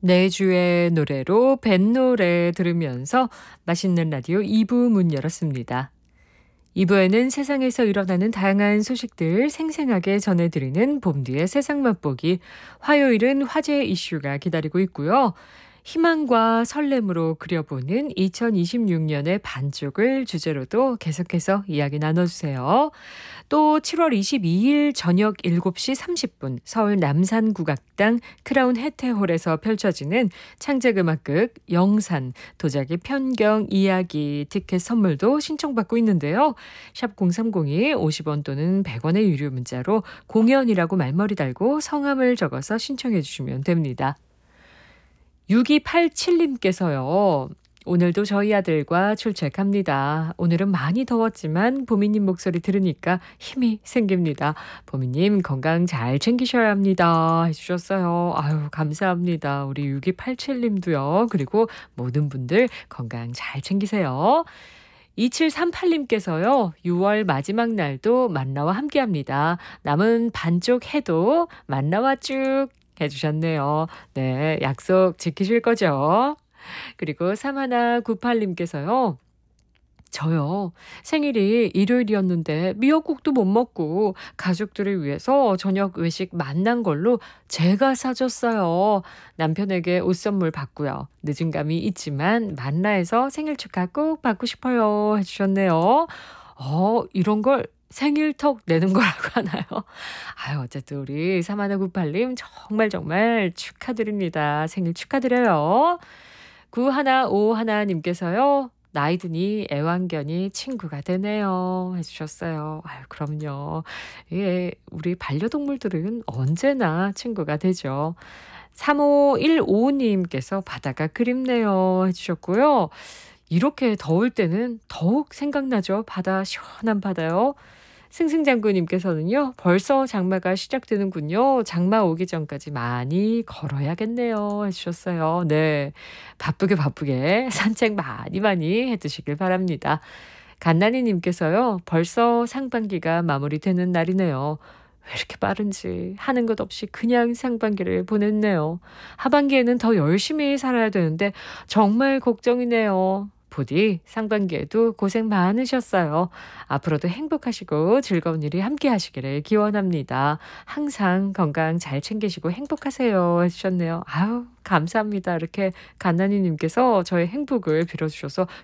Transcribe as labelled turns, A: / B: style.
A: 내주의 노래로 뱃노래 들으면서 맛있는 라디오 2부 문 열었습니다. 2부에는 세상에서 일어나는 다양한 소식들 생생하게 전해드리는 봄뒤의 세상 맛보기. 화요일은 화제 이슈가 기다리고 있고요. 희망과 설렘으로 그려보는 2026년의 반쪽을 주제로도 계속해서 이야기 나눠주세요. 또 7월 22일 저녁 7시 30분 서울 남산국악당 크라운 해태홀에서 펼쳐지는 창작음악극 영산 도자기 편경 이야기 티켓 선물도 신청받고 있는데요. 샵 0302 50원 또는 100원의 유료 문자로 공연이라고 말머리 달고 성함을 적어서 신청해 주시면 됩니다. 6287님께서요. 오늘도 저희 아들과 출첵합니다. 오늘은 많이 더웠지만 보미님 목소리 들으니까 힘이 생깁니다. 보미님 건강 잘 챙기셔야 합니다. 해주셨어요. 아유 감사합니다. 우리 6287님도요. 그리고 모든 분들 건강 잘 챙기세요. 2738님께서요. 6월 마지막 날도 만나와 함께합니다. 남은 반쪽 해도 만나와 쭉 해주셨네요. 네, 약속 지키실 거죠? 그리고 3198님께서요. 저요. 생일이 일요일이었는데 미역국도 못 먹고 가족들을 위해서 저녁 외식 만난 걸로 제가 사줬어요. 남편에게 옷 선물 받고요. 늦은 감이 있지만 만나해서 생일 축하 꼭 받고 싶어요. 해주셨네요. 이런 걸 생일턱 내는 거라고 하나요? 아유, 어쨌든 우리 3198님 정말 정말 축하드립니다. 생일 축하드려요. 9151님께서요. 나이 드니 애완견이 친구가 되네요. 해주셨어요. 아유, 그럼요. 예, 우리 반려동물들은 언제나 친구가 되죠. 3515님께서 바다가 그립네요. 해주셨고요. 이렇게 더울 때는 더욱 생각나죠. 바다, 시원한 바다요. 승승장구님께서는요. 벌써 장마가 시작되는군요. 장마 오기 전까지 많이 걸어야겠네요. 해주셨어요. 네, 바쁘게 산책 많이 해두시길 바랍니다. 갓나니님께서요. 벌써 상반기가 마무리되는 날이네요. 왜 이렇게 빠른지 하는 것 없이 그냥 상반기를 보냈네요. 하반기에는 더 열심히 살아야 되는데 정말 걱정이네요. 부디 상반기에도 고생 많으셨어요. 앞으로도 행복하시고 즐거운 일이 함께 하시기를 기원합니다. 항상 건강 잘 챙기시고 행복하세요. 해주셨네요. 아유, 감사합니다. 이렇게 갓나니님께서 저의 행복을 빌어주셔서